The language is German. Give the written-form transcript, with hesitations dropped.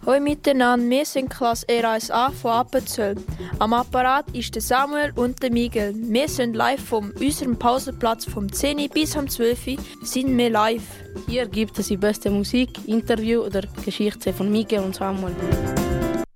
Hallo miteinander, wir sind Klasse R1a von Appenzell. Am Apparat ist der Samuel und der Miguel. Wir sind live von unserem Pausenplatz vom 10 Uhr bis 12 Uhr sind wir live. Hier gibt es die beste Musik, Interview oder Geschichte von Miguel und Samuel.